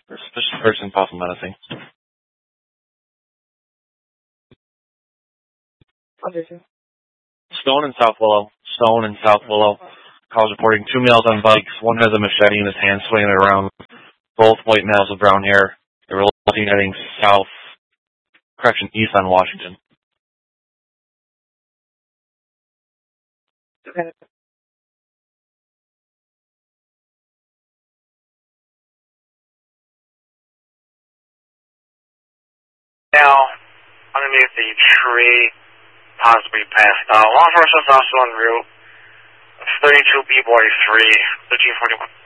Suspicious person, possible menacing. Stone and South Willow. Calls reporting 2 males on bikes. One has a machete in his hand, swinging it around. Both white males with brown hair. They were heading east on Washington. Okay. Now, underneath the tree, possibly passed out. Law enforcement is also en route. 32 B-Boy 3, 1341.